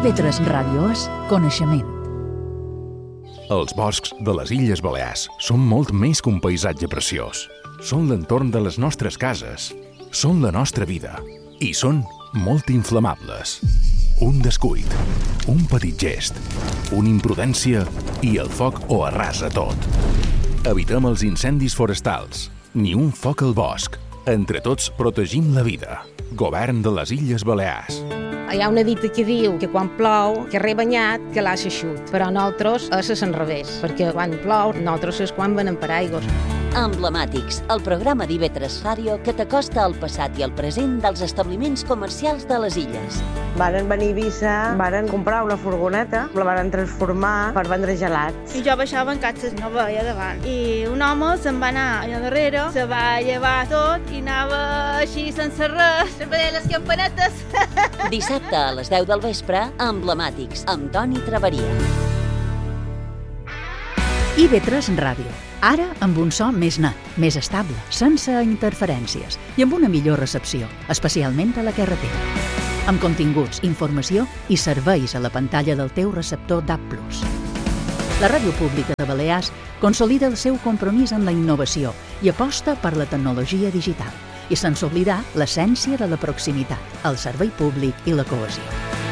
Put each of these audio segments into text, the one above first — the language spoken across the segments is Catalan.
IB3 Ràdio és coneixement. Els boscs de les Illes Balears són molt més que un paisatge preciós. Són l'entorn de les nostres cases, són la nostra vida i són molt inflamables. Un descuit, un petit gest, una imprudència i el foc ho arrasa tot. Evitem els incendis forestals, ni un foc al bosc. Entre tots protegim la vida. Govern de les Illes Balears. Hi ha una dita que diu que quan plou, que rebanyat, que l'ha eixut. Però nosaltres és al revés, perquè quan plou, nosaltres és quan venem per aigües. Emblemàtics, el programa d'IB3 Ràdio que t'acosta al passat i al present dels establiments comercials de les illes. Varen venir a Eivissa, varen comprar una furgoneta, la varen transformar per vendre gelats. I jo baixava en catxes, no veia davant. I un home se'n va anar allà darrere, se va llevar tot i anava així sense res, se'n veia les campanetes. Dissabte a les 10 del vespre, Emblemàtics, amb Toni Traveria. IB3 Ràdio. Ara amb un so més net, més estable, sense interferències i amb una millor recepció, especialment a la carretera. Amb continguts, informació i serveis a la pantalla del teu receptor DAB+. La Ràdio Pública de Balears consolida el seu compromís amb la innovació i aposta per la tecnologia digital i sense oblidar l'essència de la proximitat, el servei públic i la cohesió.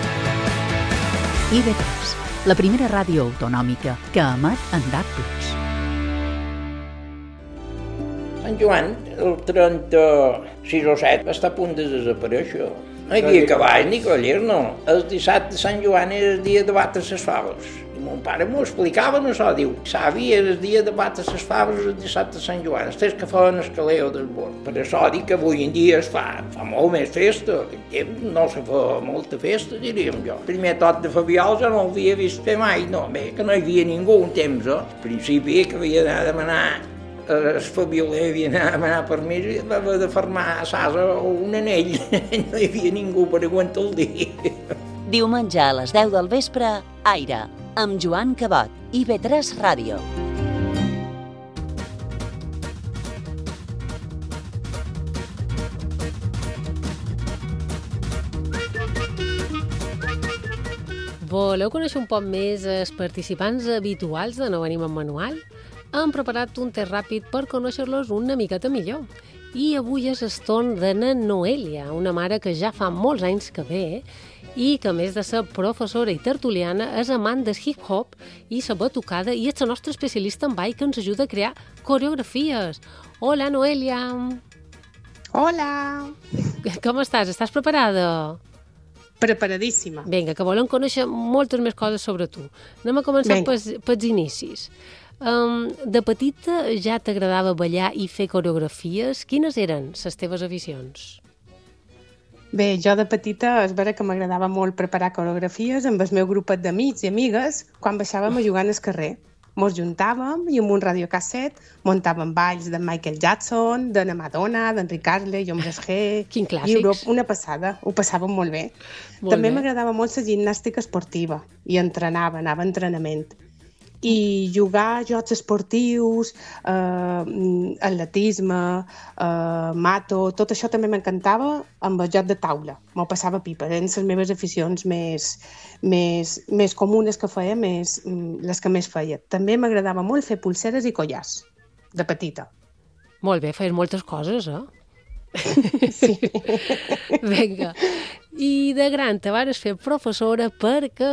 IB3, la primera ràdio autonòmica que emet en DAB+. Sant Joan, el 36 o 7, va estar a punt de desaparèixer. No hi havia cavall ni cavallers, no. El dissabte de Sant Joan era el dia de batre les faves. I mon pare m'ho explicava, no això, diu, savi, era el dia de batre les faves el dissabte de Sant Joan, els tres que feien el caleo del bord. Per això dic que avui en dia es fa molt més festa. No se fa molta festa, diríem jo. El primer tot de Fabiol jo no l'havia vist fer mai, no, bé, que no hi havia ningú un temps, Al principi que havia d'anar a demanar el Fabioler havia d'anar a demanar permís i va haver de fermar a Sasa un anell. No hi havia ningú per aguantar el dia. Diumenge a les 10 del vespre, Aire, amb Joan Cabot, IB3 Ràdio. Voleu conèixer un poc més els participants habituals de No Venim amb Manual? Hem preparat un test ràpid per conèixer-los una miqueta millor. I avui és el torn de na Noelia, una mare que ja fa molts anys que ve i que, a més de ser professora i tertuliana, és amant del hip-hop i la batucada i és la nostra especialista en ball que ens ajuda a crear coreografies. Hola, Noelia! Hola! Com estàs? Estàs preparada? Preparadíssima. Vinga, que volem conèixer moltes més coses sobre tu. Anem a començar pels inicis. De petita ja t'agradava ballar i fer coreografies? Quines eren les teves aficions? Bé, jo de petita és vera que m'agradava molt preparar coreografies amb el meu grupet d'amics i amigues quan baixàvem a jugar al carrer. Mos juntàvem i amb un radiocasset muntàvem balls de Michael Jackson, de Madonna, d'Enric Astley, Hombres G... Quin clàssics. Europe, una passada, ho passàvem molt bé. També m'agradava molt la gimnàstica esportiva i entrenava, anava a entrenament. I jugar a jocs esportius, atletisme, mato, tot això també m'encantava amb el joc de taula. M'ho passava pipa, eren les meves aficions més comunes que feia, les que més feia. També m'agradava molt fer pulseres i collars, de petita. Molt bé, feies moltes coses, Sí. Vinga. I de gran te vas fer professora perquè...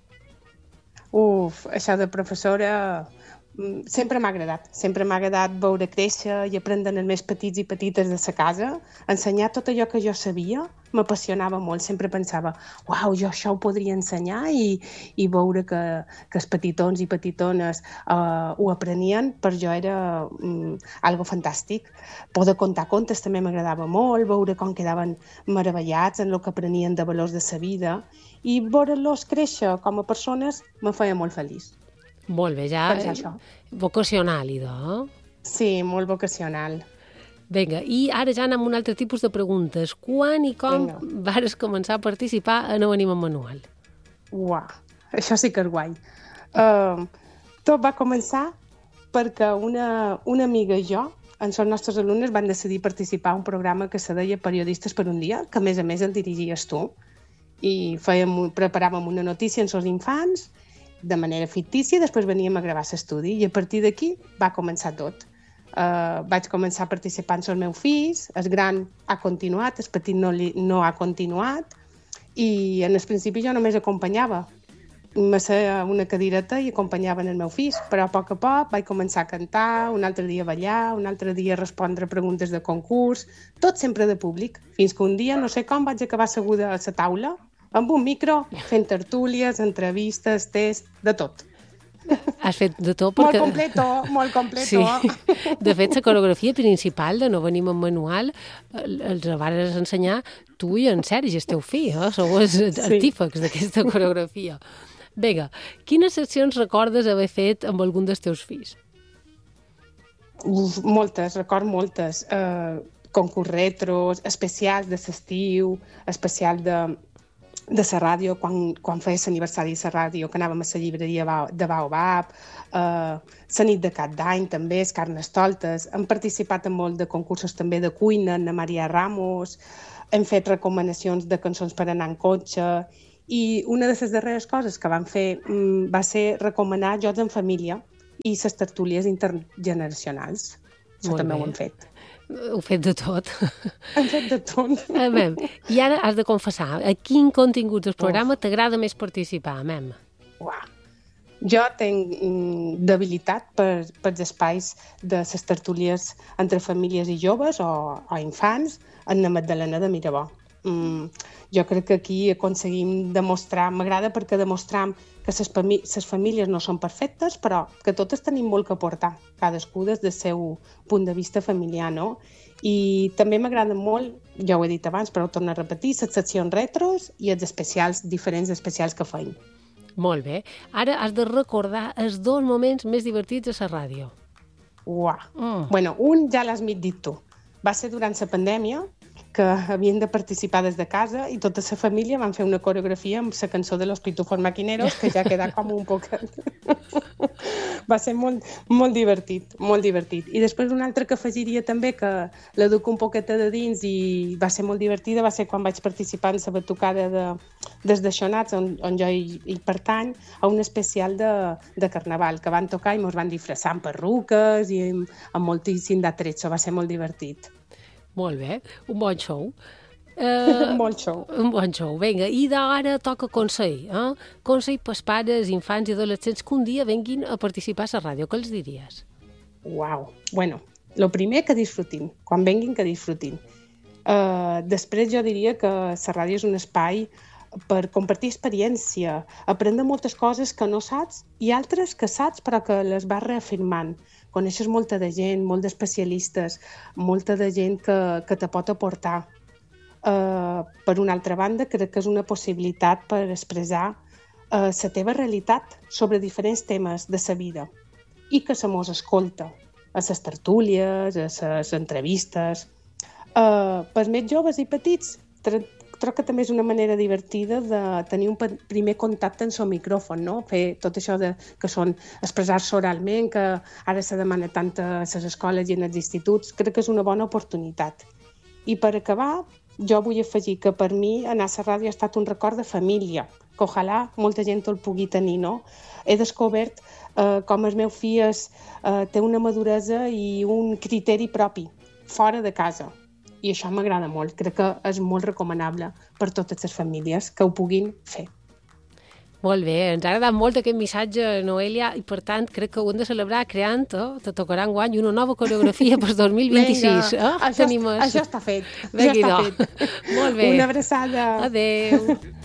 Això de professora sempre m'ha agradat veure créixer i aprendre els més petits i petites de sa casa, ensenyar tot allò que jo sabia, m'apassionava molt, sempre pensava, uau, jo això ho podria ensenyar i veure que els petitons i petitones ho aprenien, per jo era algo fantàstic. Poder contar contes també m'agradava molt, veure com quedaven meravellats en el que aprenien de valors de sa vida i veure-los créixer com a persones me feia molt feliç. Molt bé, ja vocacional, idò. Sí, molt vocacional. Vinga, i ara ja anem a un altre tipus de preguntes. Quan i com vares començar a participar a No Venim amb Manual? Uau, això sí que és guai. Tot va començar perquè una amiga i jo, els nostres alumnes, van decidir participar a un programa que se deia Periodistes per un dia, que a més el dirigies tu. i preparàvem una notícia en els infants de manera fictícia, després veníem a gravar l'estudi i a partir d'aquí va començar tot. Vaig començar a participar en els meus fills, el gran ha continuat, el petit no ha continuat i en el principi jo només acompanyava. M'asseia una cadireta i acompanyava el meu fill, però a poc vaig començar a cantar, un altre dia a ballar, un altre dia a respondre preguntes de concurs, tot sempre de públic, fins que un dia, no sé com, vaig acabar asseguda a la taula, amb un micro, fent tertúlies, entrevistes, tests, de tot. Has fet de tot perquè... Molt completo. Sí. De fet, la coreografia principal de No venim amb manual els vas ensenyar tu i en Sergi, el teu fill, sou els artífecs d'aquesta coreografia. Vinga, quines seccions recordes haver fet amb algun dels teus fills? Record moltes. Concurs retros, especials de l'estiu, especial de la ràdio, quan feia l'aniversari de la ràdio, que anàvem a la llibreria de Baobab, la nit de cap d'any també, els Carnestoltes. Hem participat en molt de concursos també de cuina, Ana Maria Ramos, hem fet recomanacions de cançons per anar en cotxe, i una de les darreres coses que vam fer va ser recomanar jocs en família i les tertúlies intergeneracionals. Això també ho hem fet. Heu fet de tot. Hem fet de tot. I ara has de confessar, a quin contingut del programa t'agrada més participar, Mem? Jo tenc debilitat per els espais de les tertúlies entre famílies i joves o infants en la Magdalena de Mirabó. Jo crec que aquí aconseguim demostrar, m'agrada perquè demostram que les famílies no són perfectes, però que totes tenim molt que aportar, cadascú des del seu punt de vista familiar, no? I també m'agraden molt, ja ho he dit abans, però ho torno a repetir, les seccions retros i els especials, diferents especials que feim. Molt bé. Ara has de recordar els 2 moments més divertits a la ràdio. Bueno, un ja l'has dit tu. Va ser durant la pandèmia, que havien de participar des de casa i tota la família van fer una coreografia amb la cançó de Los Pitufos Maquineros, que ja queda com un poquet. Va ser molt divertit, molt divertit. I després una altra que afegiria també, que la duc un poquet de dins i va ser molt divertida, va ser quan vaig participar en la batucada des de Xonats, on jo hi pertany, a un especial de Carnaval, que van tocar i ens van disfressar amb perruques i amb moltíssim d'atrecho, va ser molt divertit. Molt bé, un bon show. Un bon show. Un bon show, vinga. I d'ara toca consell, consell pels pares, infants i adolescents que un dia venguin a participar a la ràdio. Què els diries? Bueno, el primer que disfrutin, quan venguin que disfrutin. Després jo diria que la ràdio és un espai per compartir experiència, aprendre moltes coses que no saps i altres que saps però que les vas reafirmant. Coneixes molta de gent, molt d'especialistes, molta de gent que te pot aportar. Per una altra banda, crec que és una possibilitat per expressar la teva realitat sobre diferents temes de la vida i que se mos escolta a les tertúlies, a les entrevistes. Pels més joves i petits, crec que també és una manera divertida de tenir un primer contacte amb el micròfon, no? Fer tot això que són expressar-se oralment, que ara se demana tant a les escoles i en els instituts, crec que és una bona oportunitat. I per acabar, jo vull afegir que per mi anar a la ràdio ha estat un record de família, que ojalà molta gent el pugui tenir, no? He descobert com el meu fill té una maduresa i un criteri propi, fora de casa. I això m'agrada molt, crec que és molt recomanable per totes les famílies que ho puguin fer. Molt bé, ens ha agradat molt aquest missatge, Noelia, i per tant crec que ho hem de celebrar creant, te tocarà enguany una nova coreografia per 2026. Vinga, això està fet. Molt bé. Una abraçada. Adéu.